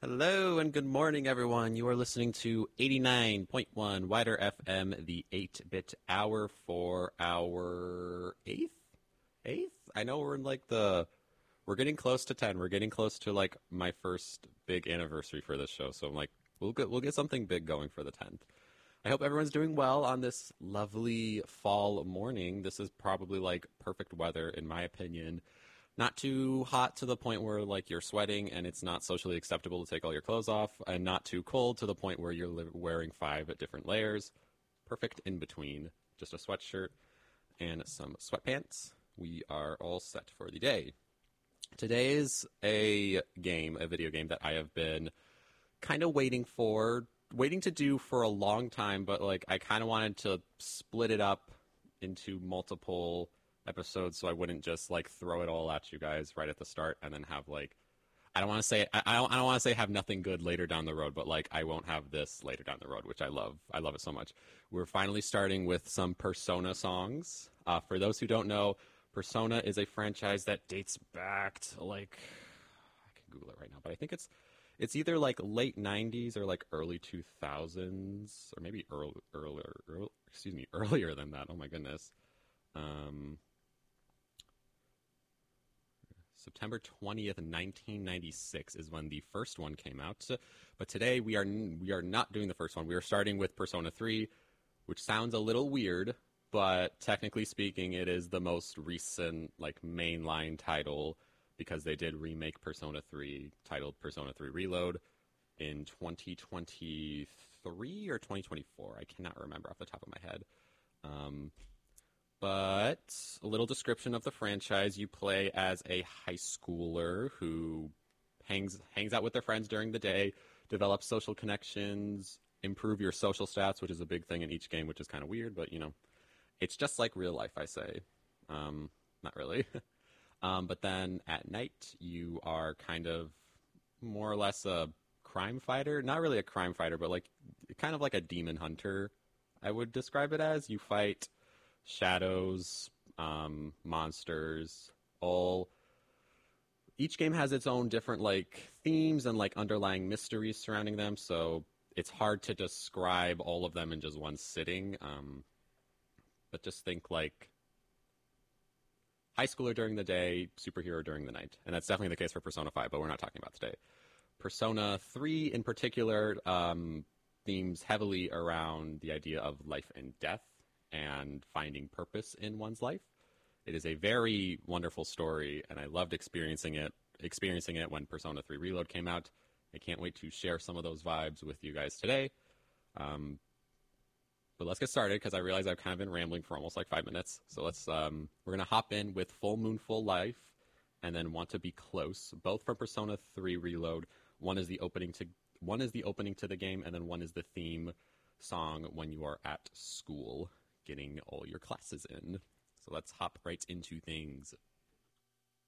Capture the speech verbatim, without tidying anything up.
Hello and good morning, everyone. You are listening to eighty-nine point one Wider F M, the eight-bit hour for our eighth? Eighth? I know we're in like the... We're getting close to ten. We're getting close to like my first big anniversary for this show. So I'm like, we'll get, we'll get something big going for the tenth. I hope everyone's doing well on this lovely fall morning. This is probably like perfect weather, in my opinion. Not too hot to the point where like you're sweating and it's not socially acceptable to take all your clothes off, and not too cold to the point where you're li- wearing five different layers. Perfect in between. Just a sweatshirt and some sweatpants. We are all set for the day. Today is a game, a video game that I have been kind of waiting for, waiting to do for a long time, but like I kind of wanted to split it up into multiple episodes so I wouldn't just like throw it all at you guys right at the start and then have like I don't want to say I, I don't I don't want to say have nothing good later down the road, but like I won't have this later down the road, which I love. I love it so much. We're finally starting with some Persona songs. Uh, for those who don't know, Persona is a franchise that dates back to like I can Google it right now, but I think it's it's either like late nineties or like early two thousands or maybe early, earlier early, excuse me earlier than that. Oh my goodness. Um September twentieth, nineteen ninety-six is when the first one came out. But today we are we are not doing the first one. We are starting with Persona three, which sounds a little weird, but technically speaking, it is the most recent like mainline title because they did remake Persona three, titled Persona three Reload, in twenty twenty-three or twenty twenty-four. I cannot remember off the top of my head. Um, But a little description of the franchise. You play as a high schooler who hangs hangs out with their friends during the day, develops social connections, improve your social stats, which is a big thing in each game, which is kind of weird, but, you know, it's just like real life, I say. Um, not really. um, but then at night, you are kind of more or less a crime fighter. Not really a crime fighter, but like kind of like a demon hunter, I would describe it as. You fight shadows, um, monsters, all. Each game has its own different like themes and like underlying mysteries surrounding them, so it's hard to describe all of them in just one sitting. Um, but just think like high schooler during the day, superhero during the night, and that's definitely the case for Persona five. But we're not talking about today. Persona three, in particular, um, themes heavily around the idea of life and death and finding purpose in one's life. It is a very wonderful story, and I loved experiencing it experiencing it when Persona three Reload came out. I can't wait to share some of those vibes with you guys today. Um, but let's get started, because I realize I've kind of been rambling for almost like five minutes. So let's um, we're going to hop in with Full Moon Full Life and then Want to Be Close, both from Persona three Reload. One is the opening to one is the opening to the game, and then one is the theme song when you are at school getting all your classes in. So let's hop right into things.